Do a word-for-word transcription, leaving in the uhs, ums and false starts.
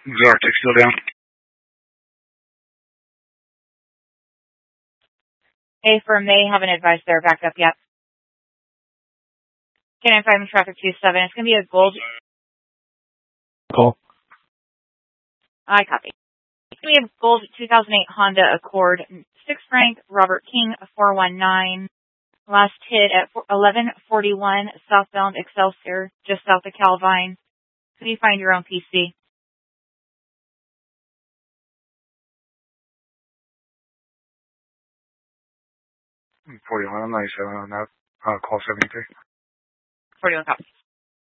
Zartic still down. A firm, they haven't advised they're backed up yet. Can I find traffic two seven? It's going to be a gold. Call. I copy. It's going to be a gold two thousand eight Honda Accord, six rank, Robert King, four one nine. Last hit at eleven forty-one, southbound Excelsior, just south of Calvine. Can you find your own P C? forty-one, I'm ninety-seven on that. Uh, call seventy-three. forty-one copies.